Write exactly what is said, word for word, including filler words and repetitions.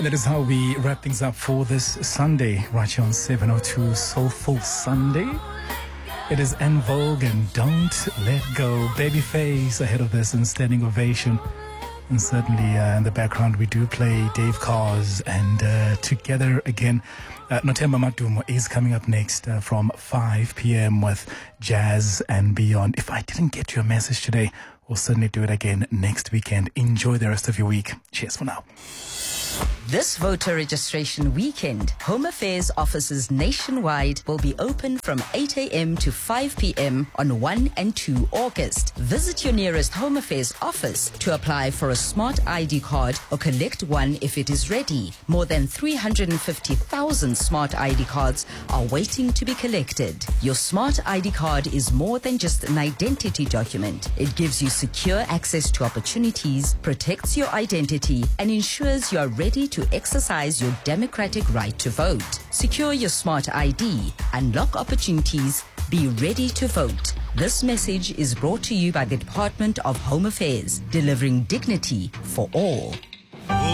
That is how we wrap things up for this Sunday, right here on seven oh two Soulful Sunday. It is En Vogue and Don't Let Go. Babyface ahead of this and standing ovation. And certainly uh, in the background we do play Dave Cars and uh, Together Again. Uh, Nothemba Madumo is coming up next uh, from five p.m. with Jazz and Beyond. If I didn't get your message today, we'll certainly do it again next weekend. Enjoy the rest of your week. Cheers for now. This voter registration weekend, Home Affairs offices nationwide will be open from eight a.m. to five p.m. on first and second August. Visit your nearest Home Affairs office to apply for a smart I D card or collect one if it is ready. More than three hundred fifty thousand smart I D cards are waiting to be collected. Your smart I D card is more than just an identity document. It gives you secure access to opportunities, protects your identity, and ensures you are ready to exercise your democratic right to vote. Secure your smart I D, unlock opportunities, be ready to vote. This message is brought to you by the Department of Home Affairs, delivering dignity for all.